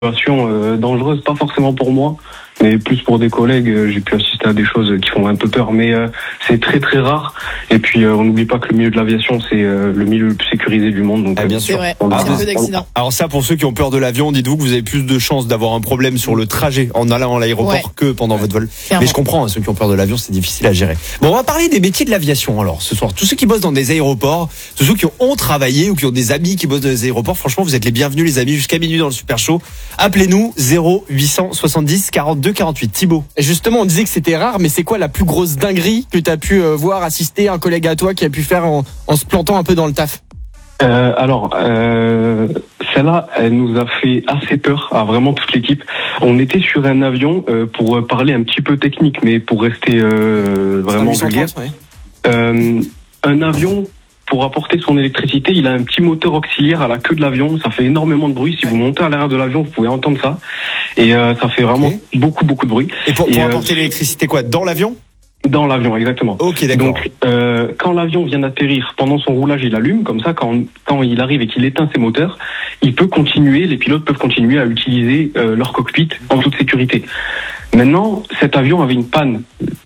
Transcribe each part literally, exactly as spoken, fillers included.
situation euh, dangereuse, pas forcément pour moi, mais plus pour des collègues. Euh, j'ai pu assister à des choses qui font un peu peur, mais euh, c'est très très rare. Et puis euh, on n'oublie pas que le milieu de l'aviation, c'est euh, le milieu le plus sécurisé du monde. Donc ah, bien euh, sûr. C'est vrai, on c'est a- un peu d'accident. Alors ça, pour ceux qui ont peur de l'avion, dites-vous que vous avez plus de chances d'avoir un problème sur le trajet en allant à l'aéroport Ouais. que pendant votre vol. Clairement. Mais je comprends, hein, ceux qui ont peur de l'avion, c'est difficile à gérer. Bon, on va parler des métiers de l'aviation alors ce soir. Tous ceux qui bossent dans des aéroports, tous ceux qui ont travaillé ou qui ont des amis qui bossent dans des aéroports, franchement, vous êtes les bienvenus les amis jusqu'à minuit dans le Super Show. Appelez-nous zéro huit cent soixante-dix quarante-deux quarante-huit. Thibaut. Et justement, on disait que c'était rare, mais c'est quoi la plus grosse dinguerie que tu as pu euh, voir, assister, un collègue à toi qui a pu faire en, en se plantant un peu dans le taf? Euh, alors, euh, celle-là, elle nous a fait assez peur à vraiment toute l'équipe. On était sur un avion, euh, pour euh, parler un petit peu technique, mais pour rester euh, vraiment vulgaire. Ouais. Euh, un avion, pour apporter son électricité, il a un petit moteur auxiliaire à la queue de l'avion. Ça fait énormément de bruit. Si vous montez à l'arrière de l'avion, vous pouvez entendre ça. Et euh, ça fait vraiment Ok. beaucoup, beaucoup de bruit. Et pour, Et, pour euh, apporter l'électricité quoi, dans l'avion? Dans l'avion, exactement. Ok, d'accord. Donc, euh, quand l'avion vient d'atterrir, pendant son roulage, il allume. Comme ça, quand, quand il arrive et qu'il éteint ses moteurs, il peut continuer, les pilotes peuvent continuer à utiliser euh, leur cockpit en toute sécurité. Maintenant, cet avion avait une panne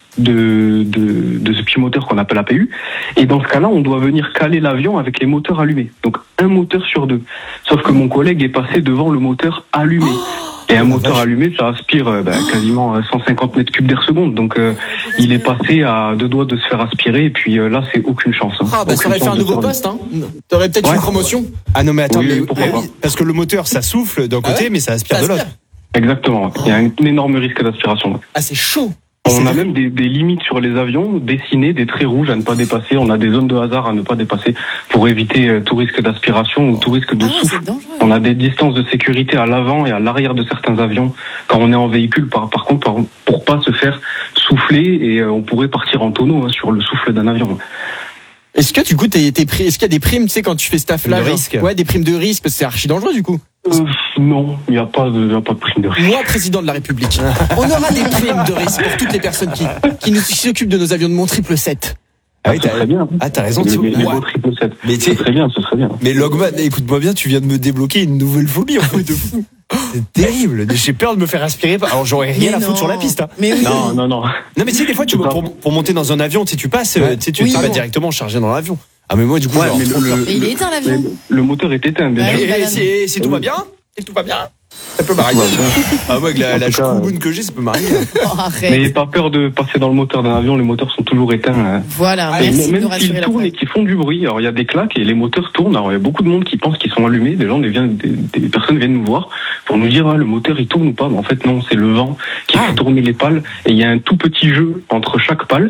de, de, de ce petit moteur qu'on appelle A P U. Et dans ce cas-là, on doit venir caler l'avion avec les moteurs allumés. Donc, un moteur sur deux. Sauf que mon collègue est passé devant le moteur allumé. Et un moteur allumé, ça aspire euh, ben, quasiment cent cinquante mètres cubes d'air seconde. Donc, euh, il est passé à deux doigts de se faire aspirer. Et puis euh, là, c'est aucune chance. Hein. Ah, bah Aucune ça aurait fait chance un de nouveau survie. poste, hein. T'aurais peut-être Ouais. une promotion. Ah non mais attends, Oui, mais, pourquoi mais pas. oui, parce que le moteur ça souffle d'un Ah côté ouais mais ça aspire Ça de l'autre. aspire. Exactement. Il y a un énorme risque d'aspiration. Ah, c'est chaud. On a même des, des limites sur les avions dessinées, des traits rouges à ne pas dépasser. On a des zones de hasard à ne pas dépasser pour éviter euh, tout risque d'aspiration ou tout risque de Ah, souffle. c'est dangereux. On a des distances de sécurité à l'avant et à l'arrière de certains avions quand on est en véhicule. Par, par contre, par- pour pas se faire souffler et euh, on pourrait partir en tonneau hein, sur le souffle d'un avion. Est-ce que du coup, t'es, t'es pris, est-ce qu'il y a des primes, tu sais, quand tu fais ce taf-là? De genre- risque. Ouais, des primes de risque, parce que c'est archi dangereux, du coup. Euh, non, il n'y a pas de, il y a pas de prime de risque. Moi, président de la République, on aura des primes de risque pour toutes les personnes qui, qui nous qui s'occupent de nos avions de mon triple sept. Ah oui, Ce t'as, serait bien. ah, t'as raison Les, Thibaut. les, les Ouais. beaux triple sept. Mais Ce tu sais- serait bien, ce serait bien. Mais Logman, écoute-moi bien, tu viens de me débloquer une nouvelle phobie en fait de fou. C'est terrible. J'ai peur de me faire aspirer. Alors j'aurais rien Mais à foutre non. sur la piste. Hein. Mais oui. Non, non, non. Non mais tu sais des fois tu Tout à pour, pour monter dans un avion, tu sais tu passes, euh, tu sais tu Oui. es pas Ah bon. directement chargé dans l'avion. Ah mais moi du coup Ouais, genre, mais le- trop peur. le- Et il est éteint l'avion. Le, le moteur est éteint, bien Ouais, sûr. oui. Et, banane. si, si tout va bien, si tout va bien, ça peut m'arriver. Ouais. Ah moi avec la, En la tout cas, choucouboune que j'ai, ça peut m'arriver. Oh, arrête. N'ayez pas peur de passer dans le moteur d'un avion, les moteurs sont toujours éteints. hein. Voilà, Et merci de nous même rassurer s'ils la tournent fois. et qu'ils font du bruit, alors il y a des claques et les moteurs tournent. Alors il y a beaucoup de monde qui pense qu'ils sont allumés. Des gens, des, viennent- des, des personnes viennent nous voir pour nous dire ah, le moteur il tourne ou pas. Mais en fait non, c'est le vent qui fait tourner les pales. Et il y a un tout petit jeu entre chaque pale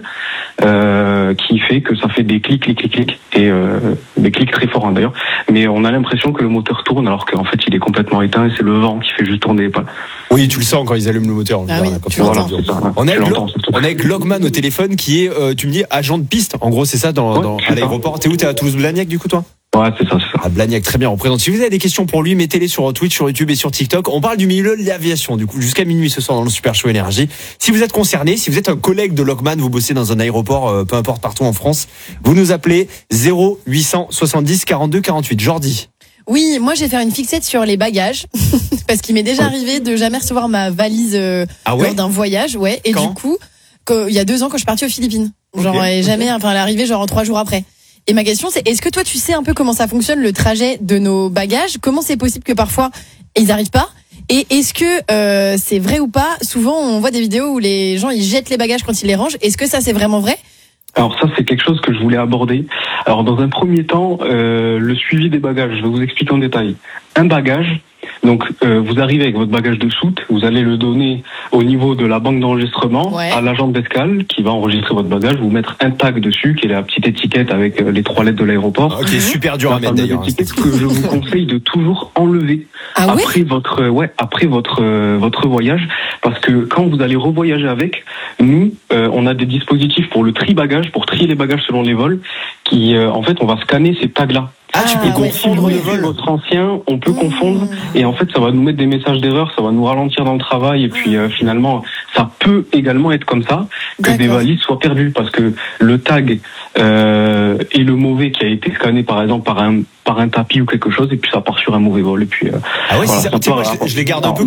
euh, qui fait que ça fait des clics, clics, clics, clics et euh, des clics très forts hein, d'ailleurs. Mais on a l'impression que le moteur tourne alors qu'en fait il est complètement éteint et c'est le vent qui fait juste tourner les pales. Oui, tu le sens quand ils allument le moteur. Ah oui, quand tu tu vois l'entends. l'avion. c'est ça. On est Tu avec, l'entends, Lo- surtout. on est avec Logman au téléphone qui est, euh, tu me dis, agent de piste. En gros, c'est ça dans, Ouais, dans- c'est à ça. l'aéroport. T'es où? T'es à Toulouse-Blagnac du coup, toi? Ouais, c'est ça, c'est ça. À Blagnac, très bien, on présente. Si vous avez des questions pour lui, mettez-les sur Twitch, sur YouTube et sur TikTok. On parle du milieu de l'aviation, du coup, jusqu'à minuit ce soir dans le Super Show Énergie. Si vous êtes concerné, si vous êtes un collègue de Logman, vous bossez dans un aéroport, euh, peu importe partout en France, vous nous appelez zéro huit cent soixante-dix quarante-deux quarante-huit. Jordi. Oui, moi, je vais faire une fixette sur les bagages. Parce qu'il m'est déjà arrivé de jamais recevoir ma valise euh, Ah ouais? lors d'un voyage. Ouais. Et Quand du coup, que- il y a deux ans, quand je suis partie aux Philippines. Genre, Ok. et jamais, enfin, elle est arrivée genre trois jours après. Et ma question, c'est, est-ce que toi, tu sais un peu comment ça fonctionne, le trajet de nos bagages? Comment c'est possible que parfois, ils arrivent pas? Et est-ce que euh, c'est vrai ou pas? Souvent, on voit des vidéos où les gens, ils jettent les bagages quand ils les rangent. Est-ce que ça, c'est vraiment vrai? Alors ça, c'est quelque chose que je voulais aborder. Alors dans un premier temps, euh, le suivi des bagages, je vais vous expliquer en détail. Un bagage, donc euh, vous arrivez avec votre bagage de soute, vous allez le donner au niveau de la banque d'enregistrement Ouais. à l'agent d'escale qui va enregistrer votre bagage, vous mettre un tag dessus, qui est la petite étiquette avec euh, les trois lettres de l'aéroport. Ok, super dur à La mettre fameuse d'ailleurs. hein. étiquette que je vous conseille de toujours enlever Ah ouais? après votre euh, ouais après votre euh, votre voyage, parce que quand vous allez revoyager avec nous, euh, on a des dispositifs pour le tri bagage, pour trier les bagages selon les vols, qui euh, en fait on va scanner ces tags là. Ah, tu peux Ah, ouais, confondre c'est le vrai. vol. Votre ancien, on peut Mmh. confondre et en fait ça va nous mettre des messages d'erreur, ça va nous ralentir dans le travail et puis euh, finalement ça peut également être comme ça que des D'accord. valises soient perdues parce que le tag euh, et le mauvais qui a été scanné par exemple par un par un tapis ou quelque chose, et puis ça part sur un mauvais vol, et puis euh, Ah ouais, voilà, c'est ça. ça Tu sais, part moi, à- je, je les garde un peu